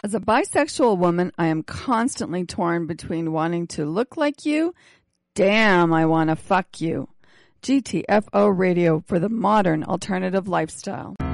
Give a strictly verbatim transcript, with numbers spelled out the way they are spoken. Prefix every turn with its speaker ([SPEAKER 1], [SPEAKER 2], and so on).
[SPEAKER 1] As a bisexual woman, I am constantly torn between wanting to look like you. Damn, I want to fuck you. G T F O Radio for the modern alternative lifestyle.